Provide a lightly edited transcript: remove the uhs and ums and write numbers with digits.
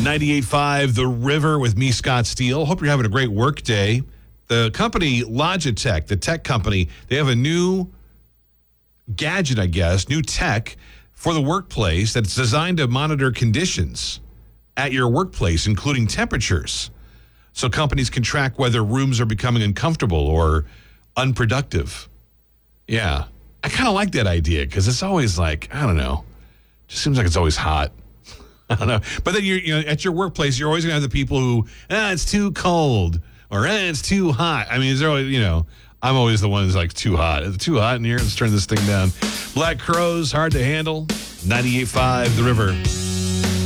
98.5 The River with me, Scott Steele. Hope you're having a great work day. The company Logitech, the tech company, they have a new gadget, I guess, new tech for the workplace that's designed to monitor conditions at your workplace, including temperatures. So companies can track whether rooms are becoming uncomfortable or unproductive. Yeah. I kind of like that idea because it's always like, I don't know, just seems like it's always hot. I don't know. But then you're at your workplace, you're always going to have the people who, it's too cold or it's too hot. I mean, is there always, I'm always the one who's like, too hot. Is it too hot in here? Let's turn this thing down. Black Crowes, Hard to Handle. 98.5 The River.